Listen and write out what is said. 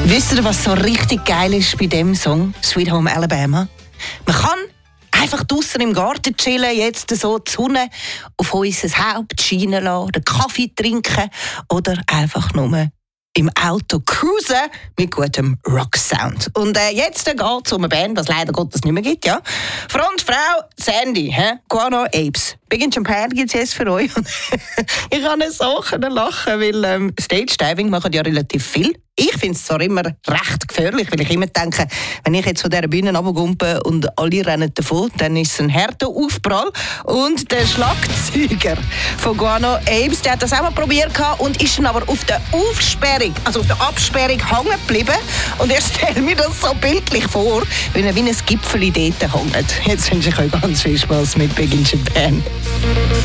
Wisst ihr, was so richtig geil ist bei dem Song «Sweet Home Alabama»? Man kann einfach draussen im Garten chillen, jetzt so die Sonne auf unser Haupt scheinen lassen, den Kaffee trinken oder einfach nur im Auto cruisen mit gutem Rock-Sound. Und jetzt geht es um eine Band, was leider Gottes nicht mehr gibt. Ja? Frontfrau Sandy, Guano Apes. Big in Japan gibt es jetzt für euch. Ich kann so lachen, weil Stage-Diving machen ja relativ viel. Ich finde es zwar immer recht gefährlich, weil ich immer denke, wenn ich jetzt von dieser Bühne runtergumpe und alle rennen davon, dann ist es ein harter Aufprall. Und der Schlagzeuger von Guano Apes, der hat das auch mal probiert und ist dann aber auf der Aufsperrung, also auf der Absperrung hängen geblieben. Und ich stelle mir das so bildlich vor, wenn er wie ein Gipfel dort hängt. Jetzt wünsche ich euch ganz viel Spaß mit Big in Japan.